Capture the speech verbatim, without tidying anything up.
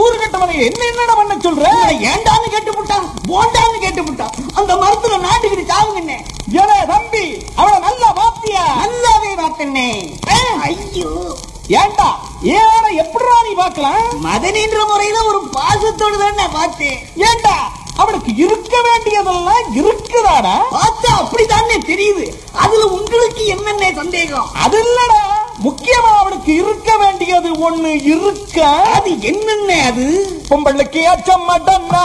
கூறு கட்டவனை என்ன என்னடா பண்ண சொல்ற? ஏண்டான்னு கேட்டு விட்டான், போண்டான்னு கேட்டு விட்டான். அந்த மரத்துல நாட்டுக்கிட்டு சாவுங்கண்ணே. ஏடா தம்பி, அவளை நல்லா பாத்தியா? நல்லாவே பார்த்தேன்னே. ஐயோ ஏண்டா ஏன எப்படிடா நீ பாக்கலாம்? மதனின்ற முறையில ஒரு பாசத்தோடு தான் பார்த்தேன். ஏண்டா அவளுக்கு இருக்க வேண்டியதெல்லாம் இருக்குதாடா? பார்த்தா அப்படித்தானே தெரியுது. அதுல உங்களுக்கு என்னென்ன சந்தேகம்? அது இல்லடா, முக்கியமா அவளுக்கு இருக்க வேண்டியது ஒண்ணு இருக்க. அது என்னென்ன? அது பொம்பளுக்கு அச்சம் மடன்னா